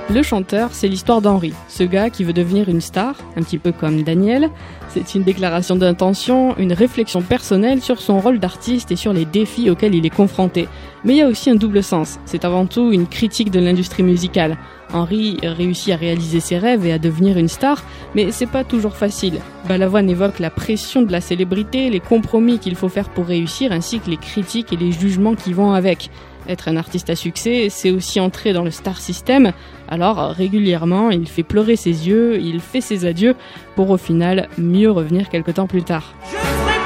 Le chanteur, c'est l'histoire d'Henri, ce gars qui veut devenir une star, un petit peu comme Daniel. C'est une déclaration d'intention, une réflexion personnelle sur son rôle d'artiste et sur les défis auxquels il est confronté. Mais il y a aussi un double sens, c'est avant tout une critique de l'industrie musicale. Henri réussit à réaliser ses rêves et à devenir une star, mais c'est pas toujours facile. Balavoine évoque la pression de la célébrité, les compromis qu'il faut faire pour réussir, ainsi que les critiques et les jugements qui vont avec. Être un artiste à succès, c'est aussi entrer dans le star system. Alors régulièrement, il fait pleurer ses yeux, il fait ses adieux, pour au final mieux revenir quelque temps plus tard.